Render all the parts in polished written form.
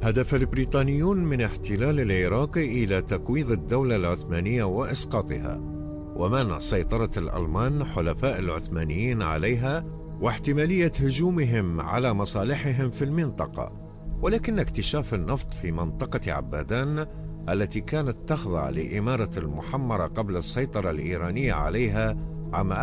هدف البريطانيون من احتلال العراق إلى تقويض الدولة العثمانية وإسقاطها، ومنع سيطرة الألمان حلفاء العثمانيين عليها، واحتمالية هجومهم على مصالحهم في المنطقة. ولكن اكتشاف النفط في منطقة عبادان التي كانت تخضع لإمارة المحمرة قبل السيطرة الإيرانية عليها عام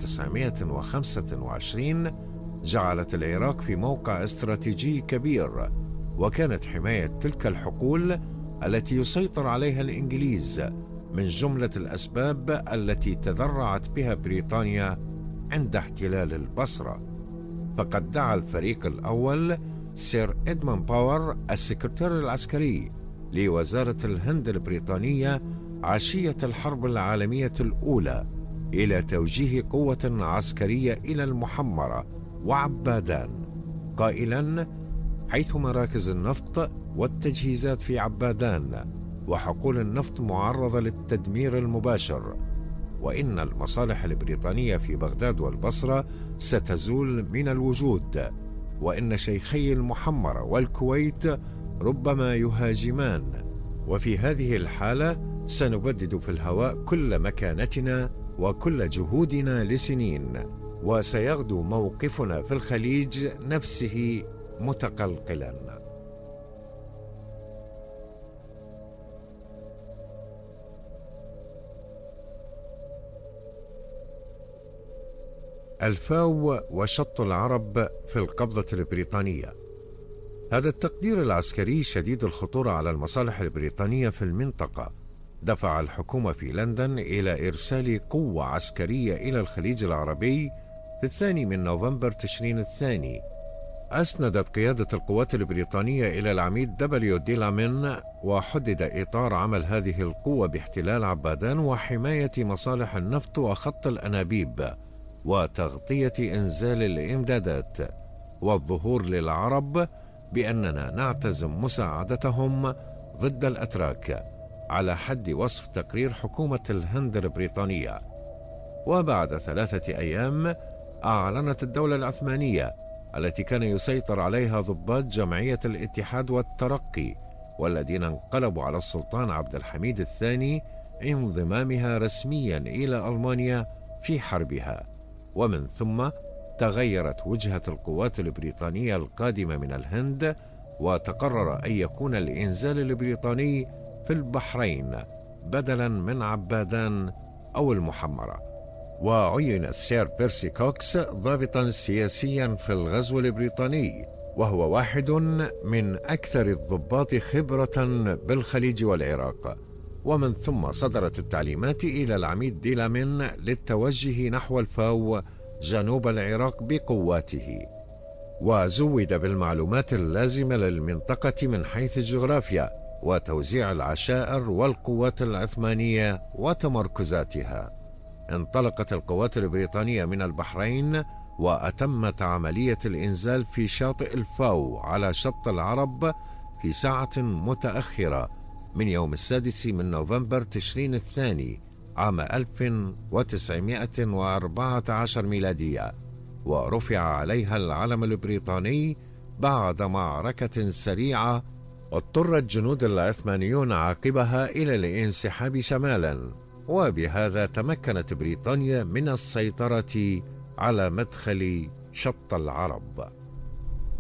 1925 جعلت العراق في موقع استراتيجي كبير، وكانت حماية تلك الحقول التي يسيطر عليها الإنجليز من جملة الأسباب التي تذرعت بها بريطانيا عند احتلال البصرة. فقد دعا الفريق الأول سير إدموند باور السكرتير العسكري لوزارة الهند البريطانية عشية الحرب العالمية الأولى إلى توجيه قوة عسكرية إلى المحمرة وعبادان، قائلا: حيث مراكز النفط والتجهيزات في عبادان وحقول النفط معرضة للتدمير المباشر، وإن المصالح البريطانية في بغداد والبصرة ستزول من الوجود، وإن شيخي المحمرة والكويت ربما يهاجمان، وفي هذه الحالة سنبدد في الهواء كل مكانتنا وكل جهودنا لسنين، وسيغدو موقفنا في الخليج نفسه متقلقلا. الفاو وشط العرب في القبضة البريطانية. هذا التقدير العسكري شديد الخطورة على المصالح البريطانية في المنطقة دفع الحكومة في لندن إلى إرسال قوة عسكرية إلى الخليج العربي في 2 نوفمبر تشرين الثاني. أسندت قيادة القوات البريطانية إلى العميد دبليو ديلامين، وحدد إطار عمل هذه القوة باحتلال عبادان وحماية مصالح النفط وخط الأنابيب وتغطية إنزال الإمدادات، والظهور للعرب بأننا نعتزم مساعدتهم ضد الأتراك، على حد وصف تقرير حكومة الهند البريطانية. وبعد 3 أيام أعلنت الدولة العثمانية التي كان يسيطر عليها ضباط جمعية الاتحاد والترقي والذين انقلبوا على السلطان عبد الحميد الثاني انضمامها رسميا إلى ألمانيا في حربها. ومن ثم تغيرت وجهة القوات البريطانية القادمة من الهند، وتقرر أن يكون الإنزال البريطاني في البحرين بدلا من عبادان أو المحمرة. وعين السير بيرسي كوكس ضابطا سياسيا في الغزو البريطاني، وهو واحد من أكثر الضباط خبرة بالخليج والعراق. ومن ثم صدرت التعليمات إلى العميد ديلامين للتوجه نحو الفاو جنوب العراق بقواته، وزود بالمعلومات اللازمة للمنطقة من حيث الجغرافيا وتوزيع العشائر والقوات العثمانية وتمركزاتها. انطلقت القوات البريطانية من البحرين وأتمت عملية الإنزال في شاطئ الفاو على شط العرب في ساعة متأخرة من يوم 6 نوفمبر تشرين الثاني عام 1914 ميلادية، ورفع عليها العلم البريطاني بعد معركة سريعة اضطر الجنود العثمانيون عقبها إلى الانسحاب شمالا، وبهذا تمكنت بريطانيا من السيطرة على مدخل شط العرب.